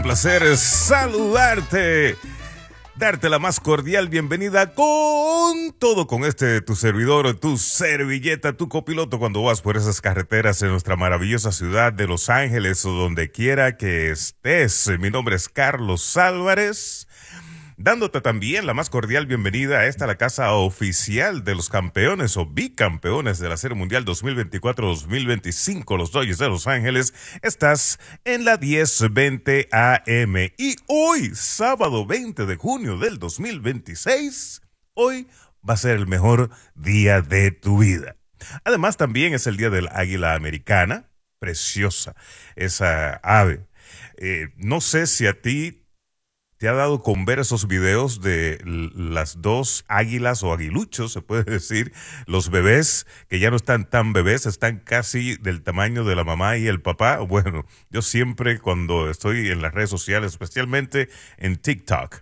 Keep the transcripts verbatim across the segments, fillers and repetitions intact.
Placer saludarte, darte la más cordial bienvenida con todo, con este tu servidor, tu servilleta, tu copiloto cuando vas por esas carreteras en nuestra maravillosa ciudad de Los Ángeles o donde quiera que estés. Mi nombre es Carlos Álvarez, dándote también la más cordial bienvenida a esta, la casa oficial de los campeones o bicampeones de la Serie Mundial dos mil veinticuatro dos mil veinticinco, los Dodgers de Los Ángeles. Estás en la diez veinte A M y hoy, sábado veinte de junio del dos mil veintiséis, hoy va a ser el mejor día de tu vida. Además, también es el día del águila americana, preciosa esa ave. Eh, no sé si a ti ¿te ha dado con ver esos videos de las dos águilas o aguiluchos, se puede decir, los bebés que ya no están tan bebés, están casi del tamaño de la mamá y el papá? Bueno, yo siempre cuando estoy en las redes sociales, especialmente en TikTok,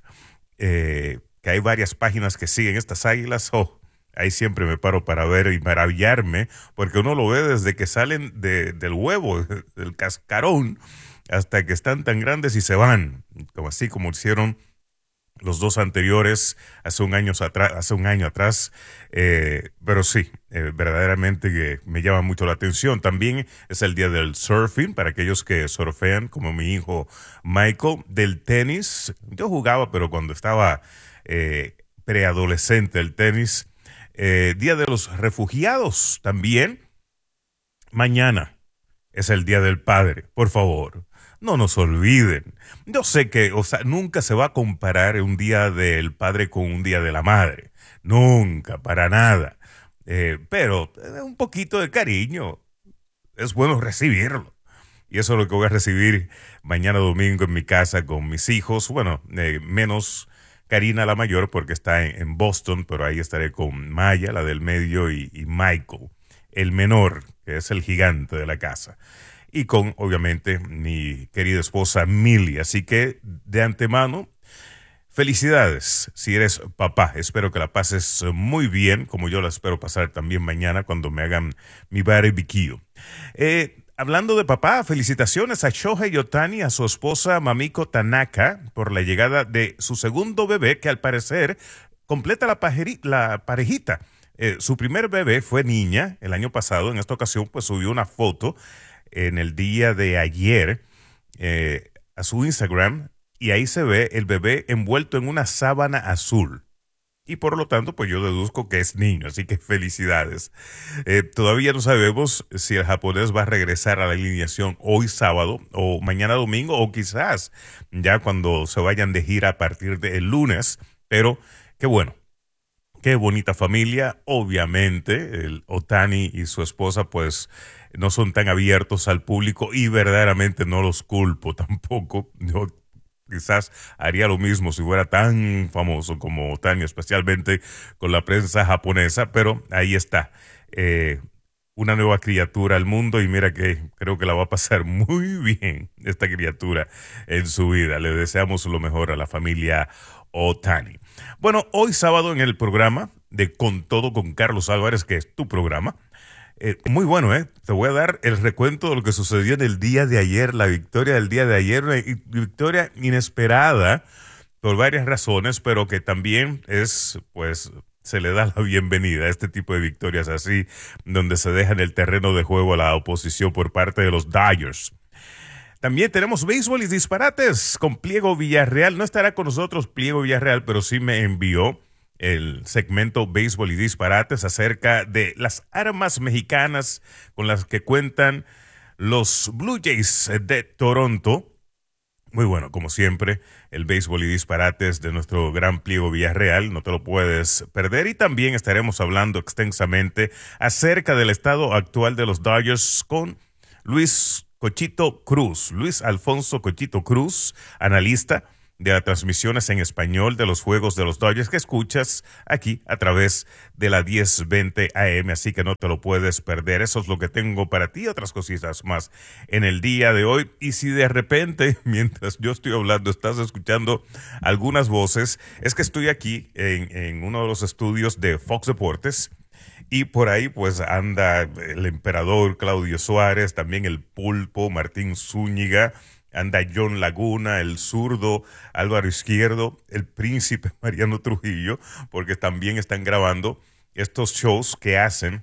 eh, que hay varias páginas que siguen estas águilas, oh, ahí siempre me paro para ver y maravillarme, porque uno lo ve desde que salen de, del huevo, del cascarón, hasta que están tan grandes y se van, como así como hicieron los dos anteriores hace un año atrás, hace un año atrás. Eh, pero sí, eh, verdaderamente que me llama mucho la atención. También es el día del surfing, para aquellos que surfean, como mi hijo Michael. Del tenis, yo jugaba, pero cuando estaba eh, preadolescente, el tenis. Eh, día de los refugiados también. Mañana es el Día del Padre, por favor. No nos olviden. Yo sé que, o sea, nunca se va a comparar un día del padre con un día de la madre. Nunca, para nada. Eh, pero eh, un poquito de cariño es bueno recibirlo. Y eso es lo que voy a recibir mañana domingo en mi casa con mis hijos. Bueno, eh, menos Karina la mayor porque está en, en Boston, pero ahí estaré con Maya, la del medio, y, y Michael, el menor, que es el gigante de la casa. Y con, obviamente, mi querida esposa Milly. Así que, de antemano, felicidades si eres papá. Espero que la pases muy bien, como yo la espero pasar también mañana cuando me hagan mi barbecue. Eh, hablando de papá, felicitaciones a Shohei Ohtani, a su esposa Mamiko Tanaka, por la llegada de su segundo bebé, que al parecer completa la, pajeri- la parejita. Eh, su primer bebé fue niña el año pasado. En esta ocasión, pues subió una foto en el día de ayer eh, a su Instagram, y ahí se ve el bebé envuelto en una sábana azul. Y por lo tanto, pues yo deduzco que es niño, así que felicidades. Eh, todavía no sabemos si el japonés va a regresar a la alineación hoy sábado o mañana domingo, o quizás ya cuando se vayan de gira a partir del lunes. Pero qué bueno. Qué bonita familia. Obviamente, el Ohtani y su esposa, pues, no son tan abiertos al público y verdaderamente no los culpo tampoco. Yo quizás haría lo mismo si fuera tan famoso como Ohtani, especialmente con la prensa japonesa, pero ahí está. Eh, una nueva criatura al mundo, y mira que creo que la va a pasar muy bien esta criatura en su vida. Le deseamos lo mejor a la familia Ohtani. Bueno, hoy sábado en el programa de Con Todo con Carlos Álvarez, que es tu programa, eh, muy bueno, ¿eh? Te voy a dar el recuento de lo que sucedió en el día de ayer, la victoria del día de ayer, una victoria inesperada por varias razones, pero que también es, pues, se le da la bienvenida a este tipo de victorias así, donde se deja en el terreno de juego a la oposición por parte de los Dodgers. También tenemos béisbol y disparates con Pliego Villarreal. No estará con nosotros Pliego Villarreal, pero sí me envió el segmento béisbol y disparates acerca de las armas mexicanas con las que cuentan los Blue Jays de Toronto. Muy bueno, como siempre, el béisbol y disparates de nuestro gran Pliego Villarreal, no te lo puedes perder. Y también estaremos hablando extensamente acerca del estado actual de los Dodgers con Luis Cochito Cruz, Luis Alfonso Cochito Cruz, analista de las transmisiones en español de los juegos de los Dodgers que escuchas aquí a través de la diez veinte A M, así que no te lo puedes perder. Eso es lo que tengo para ti, otras cositas más en el día de hoy. Y si de repente, mientras yo estoy hablando, estás escuchando algunas voces, es que estoy aquí en, en uno de los estudios de Fox Deportes. Y por ahí pues anda el emperador Claudio Suárez, también el pulpo Martín Zúñiga, anda John Laguna, el zurdo Álvaro Izquierdo, el príncipe Mariano Trujillo, porque también están grabando estos shows que hacen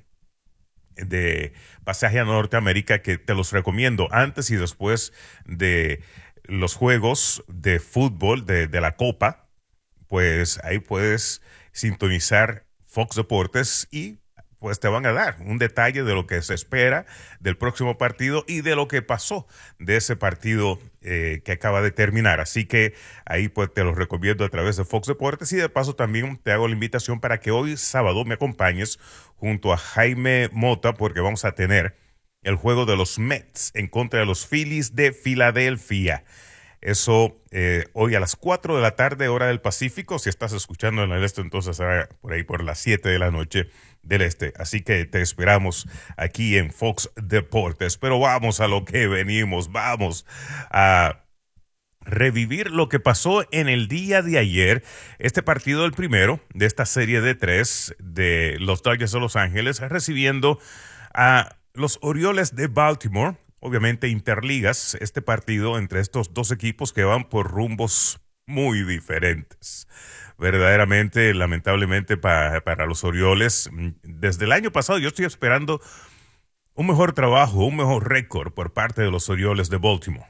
de pasaje a Norteamérica, que te los recomiendo antes y después de los juegos de fútbol de, de la Copa. Pues ahí puedes sintonizar Fox Deportes y pues te van a dar un detalle de lo que se espera del próximo partido y de lo que pasó de ese partido eh, que acaba de terminar. Así que ahí pues te lo recomiendo a través de Fox Deportes, y de paso también te hago la invitación para que hoy sábado me acompañes junto a Jaime Mota, porque vamos a tener el juego de los Mets en contra de los Phillies de Filadelfia. Eso eh, hoy a las cuatro de la tarde, hora del Pacífico. Si estás escuchando en el este, entonces será por ahí por las siete de la noche del este. Así que te esperamos aquí en Fox Deportes. Pero vamos a lo que venimos. Vamos a revivir lo que pasó en el día de ayer. Este partido, el primero de esta serie de tres de los Dodgers de Los Ángeles, recibiendo a los Orioles de Baltimore. Obviamente interligas este partido entre estos dos equipos que van por rumbos muy diferentes. Verdaderamente, lamentablemente para, para los Orioles, desde el año pasado yo estoy esperando un mejor trabajo, un mejor récord por parte de los Orioles de Baltimore.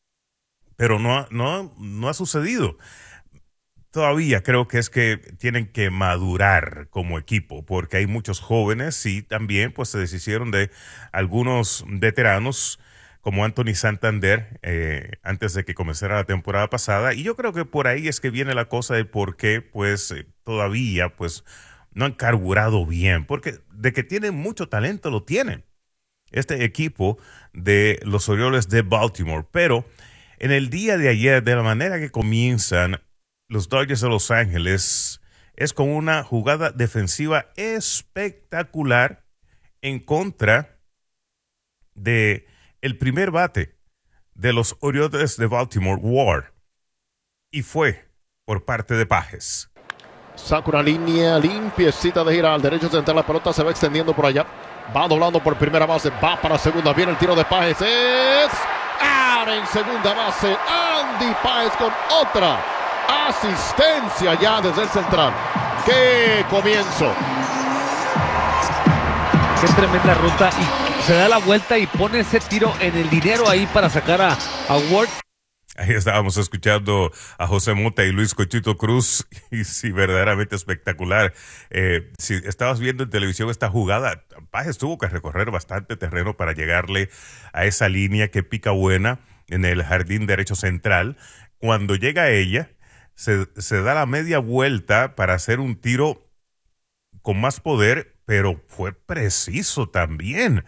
Pero no, no, no ha sucedido. Todavía creo que es que tienen que madurar como equipo, porque hay muchos jóvenes y también pues se deshicieron de algunos veteranos como Anthony Santander eh, antes de que comenzara la temporada pasada, y yo creo que por ahí es que viene la cosa de por qué pues eh, todavía pues no han carburado bien, porque de que tienen mucho talento lo tienen este equipo de los Orioles de Baltimore. Pero en el día de ayer, de la manera que comienzan los Dodgers de Los Ángeles, es con una jugada defensiva espectacular en contra de el primer bate de los Orioles de Baltimore, Ward, y fue por parte de Pages. Saca una línea limpiecita de gira al derecho central, la pelota se va extendiendo por allá, va doblando por primera base, va para segunda, viene el tiro de Pages, es out en segunda base, Andy Pages con otra asistencia ya desde el central. ¡Qué comienzo! ¡Qué tremenda ruta! Y se da la vuelta y pone ese tiro en el dinero ahí para sacar a, a Ward. Ahí estábamos escuchando a José Mota y Luis Cochito Cruz, y sí, verdaderamente espectacular. Eh, si estabas viendo en televisión esta jugada, Pages tuvo que recorrer bastante terreno para llegarle a esa línea que pica buena en el jardín derecho central. Cuando llega a ella, se, se da la media vuelta para hacer un tiro con más poder, pero fue preciso también.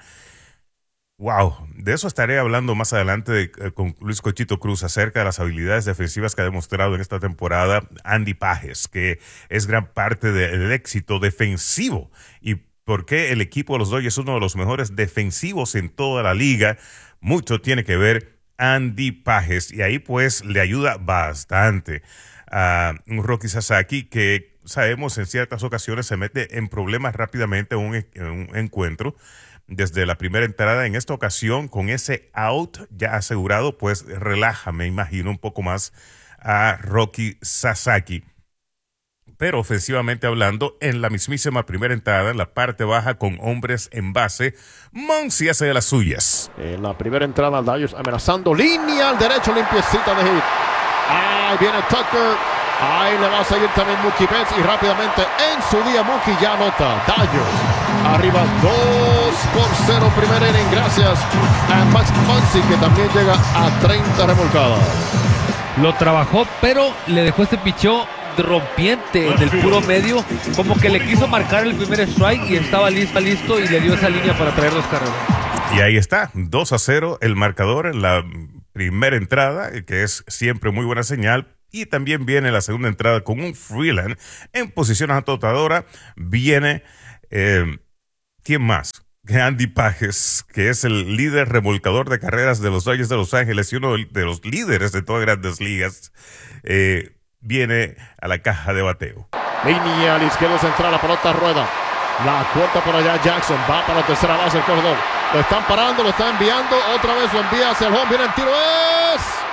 Wow, de eso estaré hablando más adelante de, eh, con Luis Cochito Cruz, acerca de las habilidades defensivas que ha demostrado en esta temporada Andy Pages, que es gran parte del éxito defensivo y por qué el equipo de los Dodgers es uno de los mejores defensivos en toda la liga. Mucho tiene que ver Andy Pages, y ahí pues le ayuda bastante a un Roki Sasaki, que sabemos en ciertas ocasiones se mete en problemas rápidamente en un, en un encuentro. Desde la primera entrada, en esta ocasión, con ese out ya asegurado, pues relaja, me imagino, un poco más a Roki Sasaki. Pero ofensivamente hablando, en la mismísima primera entrada, en la parte baja con hombres en base, Muncy hace de las suyas. En la primera entrada, Dodgers amenazando, línea al derecho, limpiecita de hit. Ahí viene Tucker. Ahí le va a seguir también Mookie Betts, y rápidamente en su día Mookie ya anota. Dodgers arriba dos por cero primer inning, gracias a Max Muncy, que también llega a treinta remolcadas. Lo trabajó, pero le dejó este picheo rompiente en el puro medio, como que le quiso marcar el primer strike y estaba listo, listo y le dio esa línea para traer dos carreras. Y ahí está, dos a cero el marcador en la primera entrada, que es siempre muy buena señal. Y también viene la segunda entrada con un Freeland en posición anotadora. Viene, eh, ¿quién más? Andy Pages, que es el líder remolcador de carreras de los Dodgers de Los Ángeles y uno de los líderes de todas Grandes Ligas. Eh, viene a la caja de bateo. Línea a la izquierda central, la pelota rueda. La corta por allá Jackson, va para la tercera base el corredor. Lo están parando, lo están enviando, otra vez lo envía hacia el home, viene el tiro, es...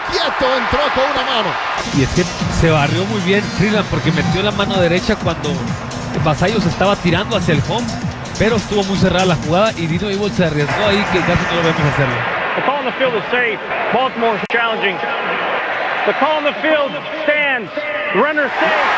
quieto, entró con una mano. Y es que se barrió muy bien Freeland porque metió la mano derecha cuando Vasallos estaba tirando hacia el home, pero estuvo muy cerrada la jugada y Dino Evil se arriesgó ahí que casi no lo vemos hacerlo. The call on the field is safe. Baltimore is challenging. The call on the field stands. The runner is safe.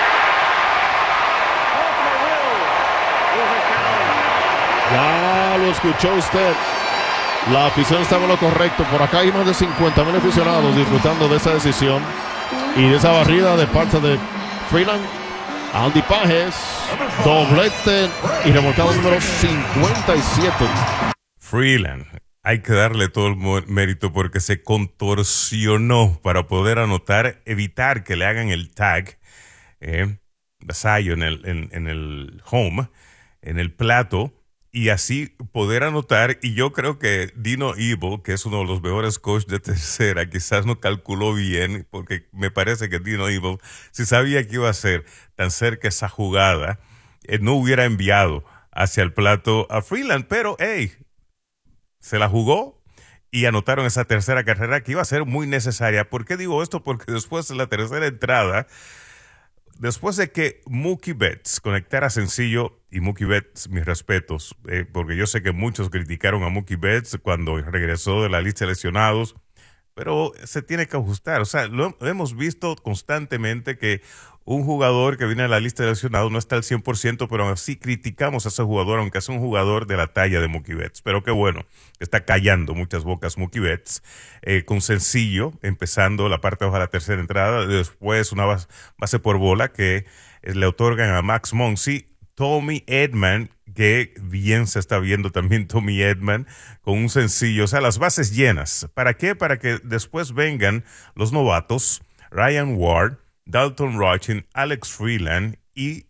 Ya lo escuchó usted. La afición estaba en lo correcto. Por acá hay más de cincuenta mil aficionados disfrutando de esa decisión y de esa barrida de parte de Freeland. Andy Pages, doblete y remolcado número cincuenta y siete. Freeland, hay que darle todo el mérito porque se contorsionó para poder anotar, evitar que le hagan el tag, eh, Vasallo en el, en, en el home, en el plato, y así poder anotar. Y yo creo que Dino Evil, que es uno de los mejores coaches de tercera, quizás no calculó bien, porque me parece que Dino Evil, si sabía que iba a ser tan cerca esa jugada, eh, no hubiera enviado hacia el plato a Freeland, pero hey, se la jugó y anotaron esa tercera carrera que iba a ser muy necesaria. ¿Por qué digo esto? Porque después de la tercera entrada, después de que Mookie Betts conectara sencillo, y Mookie Betts, mis respetos, eh, porque yo sé que muchos criticaron a Mookie Betts cuando regresó de la lista de lesionados, pero se tiene que ajustar. O sea, lo, lo hemos visto constantemente que un jugador que viene a la lista de lesionados no está al cien por ciento, pero aún así criticamos a ese jugador, aunque es un jugador de la talla de Mookie Betts. Pero qué bueno, está callando muchas bocas Mookie Betts, eh, con sencillo, empezando la parte baja de la tercera entrada, después una base, base por bola que eh, le otorgan a Max Muncy. Tommy Edman, que bien se está viendo también Tommy Edman, con un sencillo, o sea, las bases llenas. ¿Para qué? Para que después vengan los novatos, Ryan Ward, Dalton Rochin, Alex Freeland, y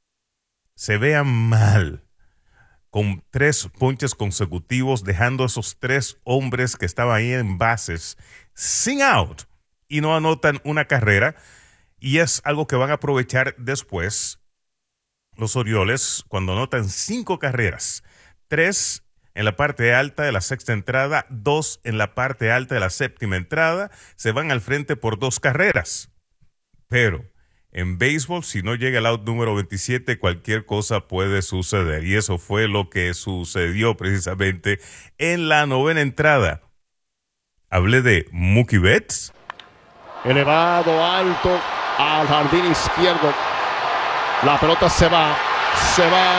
se vean mal con tres ponches consecutivos, dejando a esos tres hombres que estaban ahí en bases sin out y no anotan una carrera, y es algo que van a aprovechar después los Orioles cuando anotan cinco carreras, tres en la parte alta de la sexta entrada, dos en la parte alta de la séptima entrada, se van al frente por dos carreras. Pero en béisbol, si no llega el out número veintisiete, cualquier cosa puede suceder. Y eso fue lo que sucedió precisamente en la novena entrada. Hablé de Mookie Betts. Elevado, alto, al jardín izquierdo. La pelota se va, se va.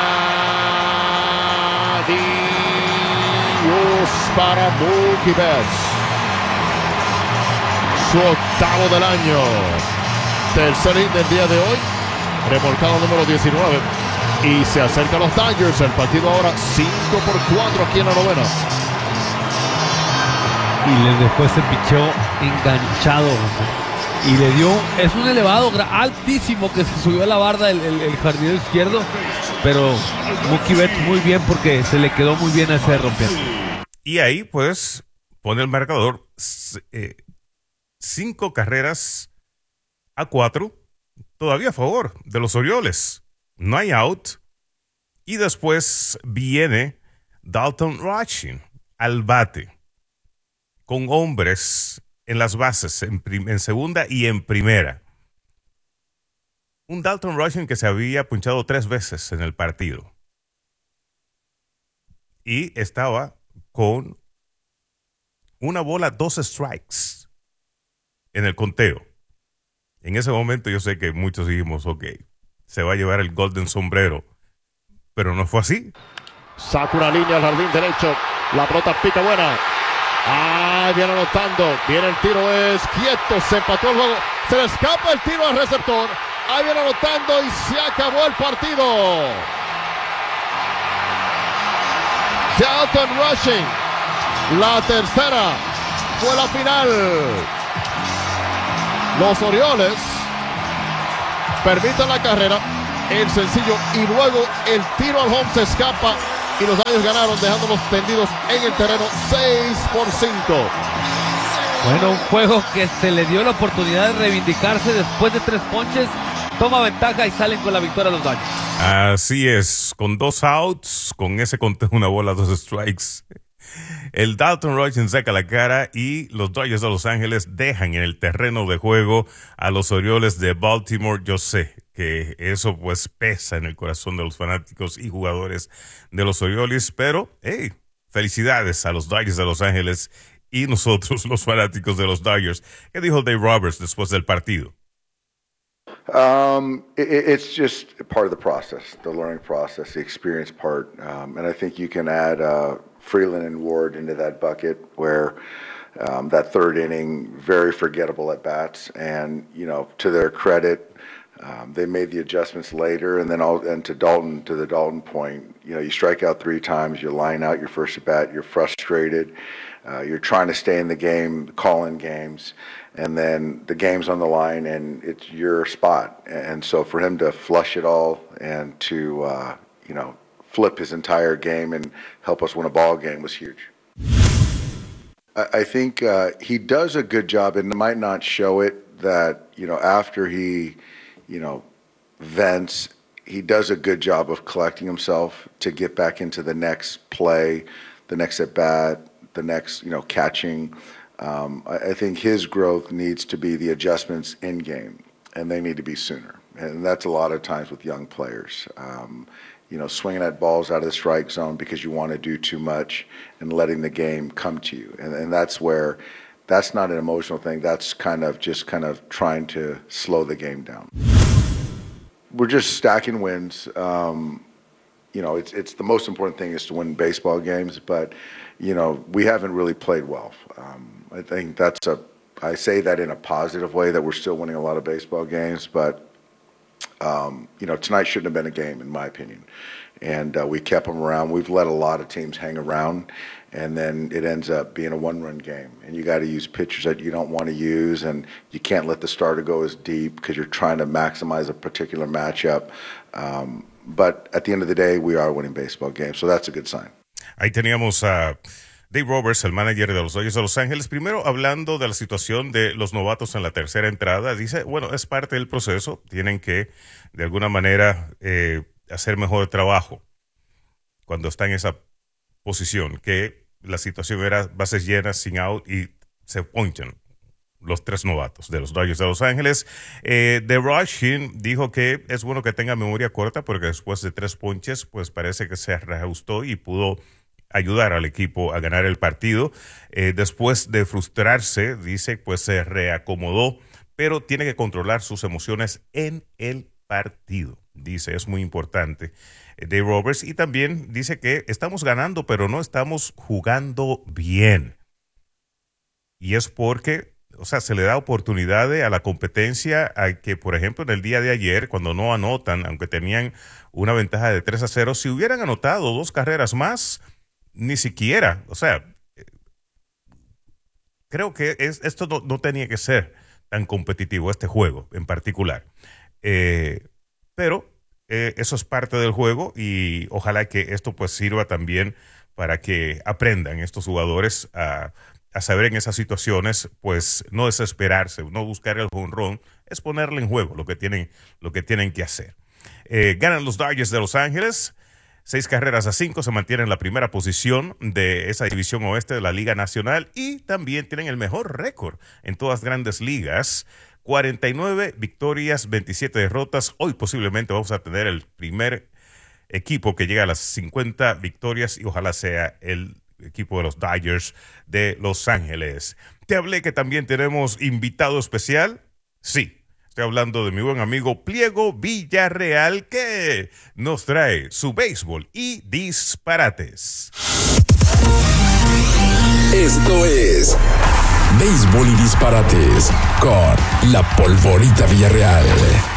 Dios para Mookie Betts. Su octavo del año. Tercer hit del día de hoy. Remolcado número diecinueve. Y se acercan los Dodgers. El partido ahora cinco por cuatro aquí en la novena. Y le dejó ese picheo enganchado. Y le dio, es un elevado altísimo que se subió a la barda el, el, el jardinero izquierdo, pero Mookie Betts muy bien porque se le quedó muy bien a ese rompiente. Y ahí pues pone el marcador eh, cinco carreras a cuatro, todavía a favor de los Orioles. No hay out. Y después viene Dalton Rochin al bate con hombres en las bases, en, prim- en segunda y en primera. Un Dalton Rochin que se había punchado tres veces en el partido. Y estaba con una bola, dos strikes en el conteo. En ese momento yo sé que muchos dijimos, ok, se va a llevar el Golden Sombrero. Pero no fue así. Saca una línea al jardín derecho. La pelota pica buena. Ah, viene anotando. Viene el tiro, es quieto. Se empató el juego. Se le escapa el tiro al receptor. Ahí viene anotando y se acabó el partido. Dalton Rochin. La tercera fue la final. Los Orioles permiten la carrera, el sencillo y luego el tiro al home se escapa. Y los Dodgers ganaron dejándolos tendidos en el terreno seis por cinco. Bueno, un juego que se le dio la oportunidad de reivindicarse después de tres ponches. Toma ventaja y salen con la victoria los Dodgers. Así es, con dos outs, con ese conteo, una bola, dos strikes. El Dalton Rogen saca la cara y los Dodgers de Los Ángeles dejan en el terreno de juego a los Orioles de Baltimore. Yo sé que eso pues pesa en el corazón de los fanáticos y jugadores de los Orioles, pero hey, felicidades a los Dodgers de Los Ángeles y nosotros los fanáticos de los Dodgers. ¿Qué dijo Dave Roberts después del partido? Um, it, it's just part of the process, the learning process, the experience part. Um, and I think you can add uh, Freeland and Ward into that bucket where um, that third inning, very forgettable at bats. And, you know, to their credit, um, they made the adjustments later. And then all, and to Dalton, to the Dalton point, you know, you strike out three times, you line out your first at bat, you're frustrated. Uh, you're trying to stay in the game, call in games, and then the game's on the line, and it's your spot. And so for him to flush it all and to, uh, you know, flip his entire game and help us win a ball game was huge. I, I think uh, he does a good job, and it might not show it that, you know, after he, you know, vents, he does a good job of collecting himself to get back into the next play, the next at bat, the next, you know, catching. Um, I, I think his growth needs to be the adjustments in game, and they need to be sooner. And that's a lot of times with young players. Um, you know, swinging at balls out of the strike zone because you want to do too much and letting the game come to you. And, and that's where, that's not an emotional thing. That's kind of just kind of trying to slow the game down. We're just stacking wins. Um, you know, it's it's the most important thing is to win baseball games, but you know, we haven't really played well. Um, I think that's a, I say that in a positive way that we're still winning a lot of baseball games, but, um, you know, tonight shouldn't have been a game, in my opinion. And uh, we kept them around. We've let a lot of teams hang around, and then it ends up being a one-run game. And you got to use pitchers that you don't want to use, and you can't let the starter go as deep because you're trying to maximize a particular matchup. Um, but at the end of the day, we are winning baseball games, so that's a good sign. Ahí teníamos a Dave Roberts, el manager de los Dodgers de Los Ángeles, primero hablando de la situación de los novatos en la tercera entrada. Dice, bueno, es parte del proceso, tienen que de alguna manera eh, hacer mejor trabajo cuando está en esa posición, que la situación era bases llenas, sin out, y se ponchan los tres novatos de los Dodgers de Los Ángeles. Eh, The Russian dijo que es bueno que tenga memoria corta porque después de tres ponches, pues parece que se reajustó y pudo ayudar al equipo a ganar el partido. Eh, después de frustrarse, dice, pues se reacomodó, pero tiene que controlar sus emociones en el partido. Dice, es muy importante. Eh, Dave Roberts, y también dice que estamos ganando, pero no estamos jugando bien. Y es porque o sea, se le da oportunidad a la competencia a que, por ejemplo, en el día de ayer, cuando no anotan, aunque tenían una ventaja de tres a cero, si hubieran anotado dos carreras más, ni siquiera, o sea, creo que es, esto no, no tenía que ser tan competitivo, este juego en particular. Eh, pero eh, eso es parte del juego y ojalá que esto pues sirva también para que aprendan estos jugadores a... a saber en esas situaciones, pues no desesperarse, no buscar el jonrón, es ponerle en juego lo que tienen, lo que tienen que hacer. Eh, ganan los Dodgers de Los Ángeles, seis carreras a cinco, se mantienen en la primera posición de esa división oeste de la Liga Nacional y también tienen el mejor récord en todas las grandes ligas, cuarenta y nueve victorias, veintisiete derrotas. Hoy posiblemente vamos a tener el primer equipo que llega a las cincuenta victorias y ojalá sea el equipo de los Dodgers de Los Ángeles. Te hablé que también tenemos invitado especial. Sí, estoy hablando de mi buen amigo Pliego Villarreal, que nos trae su béisbol y disparates. Esto es Béisbol y Disparates con la Polvorita Villarreal.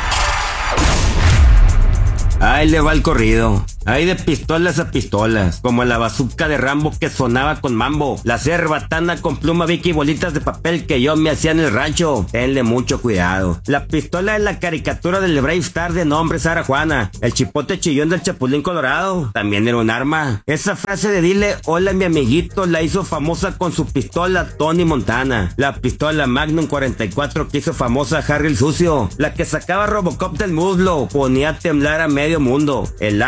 Ahí le va el corrido. Ahí de pistolas a pistolas, como la bazooka de Rambo que sonaba con mambo, la cerbatana con pluma Vicky y bolitas de papel que yo me hacía en el rancho. Tenle mucho cuidado. La pistola de la caricatura del Brave Star de nombre Sara Juana. El chipote chillón del Chapulín Colorado también era un arma. Esa frase de dile hola mi amiguito la hizo famosa con su pistola Tony Montana. La pistola Magnum cuarenta y cuatro que hizo famosa Harry el Sucio. La que sacaba Robocop del muslo, ponía a temblar a medio mundo. El arco de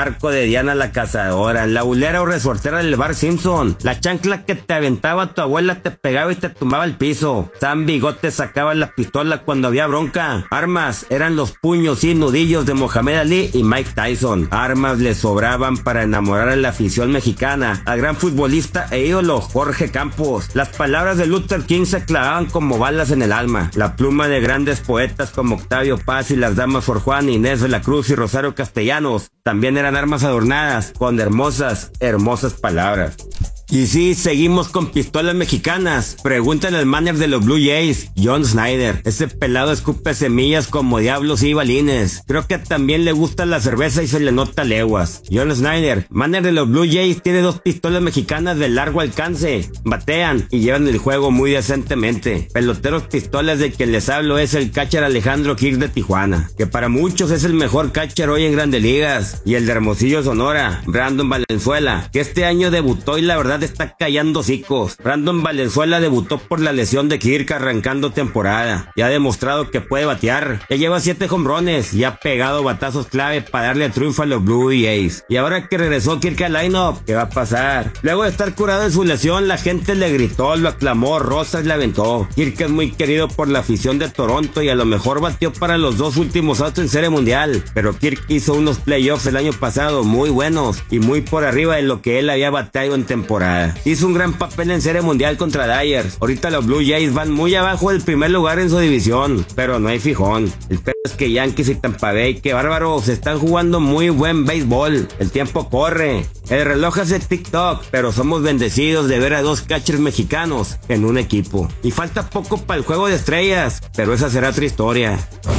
Diana la cazadora, la hulera o resortera del Bar Simpson, la chancla que te aventaba tu abuela, te pegaba y te tumbaba al piso. San Bigote sacaba la pistola cuando había bronca. Armas eran los puños y nudillos de Mohamed Ali y Mike Tyson. Armas le sobraban para enamorar a la afición mexicana, al gran futbolista e ídolo Jorge Campos. Las palabras de Luther King se clavaban como balas en el alma. La pluma de grandes poetas como Octavio Paz y las damas Sor Juana, Inés de la Cruz y Rosario Castellanos también eran armas adornadas con hermosas, hermosas palabras. Y sí, seguimos con pistolas mexicanas. Pregúntale al manager de los Blue Jays, John Schneider. Ese pelado escupe semillas como diablos y balines. Creo que también le gusta la cerveza y se le nota leguas. John Schneider, manager de los Blue Jays, tiene dos pistolas mexicanas de largo alcance. Batean y llevan el juego muy decentemente. Peloteros pistolas de quien les hablo es el catcher Alejandro Kirk de Tijuana, que para muchos es el mejor catcher hoy en Grandes Ligas. Y el de Hermosillo, Sonora, Brandon Valenzuela, que este año debutó y la verdad está callando hocicos. Brandon Valenzuela debutó por la lesión de Kirk arrancando temporada. Ya ha demostrado que puede batear. Ya lleva siete jonrones y ha pegado batazos clave para darle el triunfo a los Blue Jays. Y ahora que regresó Kirk al line-up, ¿qué va a pasar? Luego de estar curado de su lesión, la gente le gritó, lo aclamó, rosas le aventó. Kirk es muy querido por la afición de Toronto y a lo mejor batió para los dos últimos outs en Serie Mundial. Pero Kirk hizo unos playoffs el año pasado muy buenos y muy por arriba de lo que él había bateado en temporada. Hizo un gran papel en Serie Mundial contra Dyers. Ahorita los Blue Jays van muy abajo del primer lugar en su división, pero no hay fijón. El peor es que Yankees y Tampa Bay, que bárbaros, están jugando muy buen béisbol. El tiempo corre, el reloj hace TikTok, pero somos bendecidos de ver a dos catchers mexicanos en un equipo. Y falta poco para el juego de estrellas, pero esa será otra historia.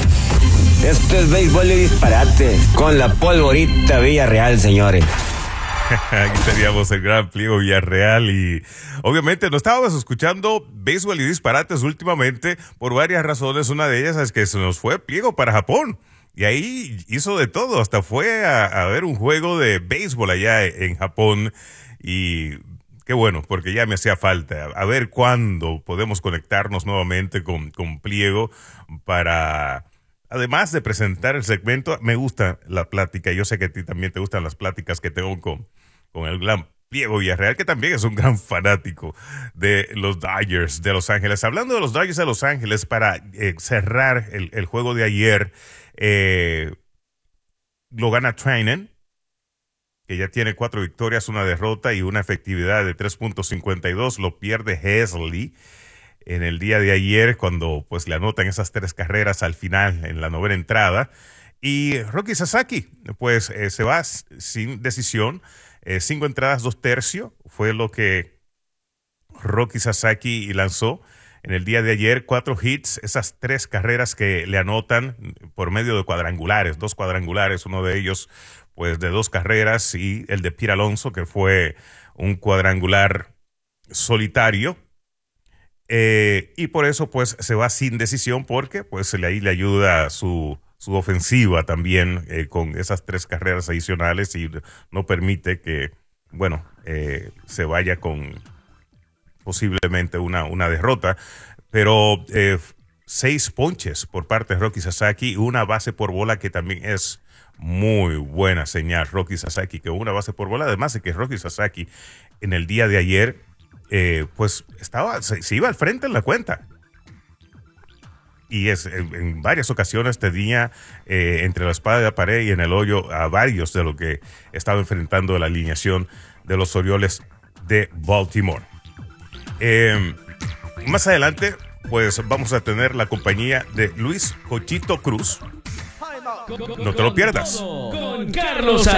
Esto es Béisbol y Disparate, con la polvorita Villarreal, señores. Aquí teníamos el gran Pliego Villarreal y obviamente no estábamos escuchando Béisbol y Disparates últimamente por varias razones. Una de ellas es que se nos fue Pliego para Japón y ahí hizo de todo, hasta fue a, a ver un juego de béisbol allá en Japón y qué bueno, porque ya me hacía falta. A ver cuándo podemos conectarnos nuevamente con, con Pliego para... Además de presentar el segmento, me gusta la plática. Yo sé que a ti también te gustan las pláticas que tengo con, con el gran Pliego Villarreal, que también es un gran fanático de los Dodgers de Los Ángeles. Hablando de los Dodgers de Los Ángeles, para eh, cerrar el, el juego de ayer, eh, lo gana Treinen, que ya tiene cuatro victorias, una derrota y una efectividad de tres punto cincuenta y dos. Lo pierde Heasley en el día de ayer cuando pues le anotan esas tres carreras al final en la novena entrada. Y Roki Sasaki pues eh, se va sin decisión, eh, cinco entradas, dos tercios, fue lo que Roki Sasaki lanzó en el día de ayer, cuatro hits, esas tres carreras que le anotan por medio de cuadrangulares, dos cuadrangulares, uno de ellos pues de dos carreras y el de Pete Alonso que fue un cuadrangular solitario. Eh, y por eso pues se va sin decisión porque pues le, ahí le ayuda su, su ofensiva también eh, con esas tres carreras adicionales y no permite que, bueno, eh, se vaya con posiblemente una, una derrota. Pero eh, seis ponches por parte de Roki Sasaki, una base por bola que también es muy buena señal. Roki Sasaki, que una base por bola, además de que Roki Sasaki en el día de ayer Eh, pues estaba, se, se iba al frente en la cuenta. Y es, en, en varias ocasiones tenía eh, entre la espada y la pared y en el hoyo a varios de lo que estaba enfrentando la alineación de los Orioles de Baltimore. Eh, más adelante, pues vamos a tener la compañía de Luis Cochito Cruz. No te lo pierdas. Con Carlos Salcedo.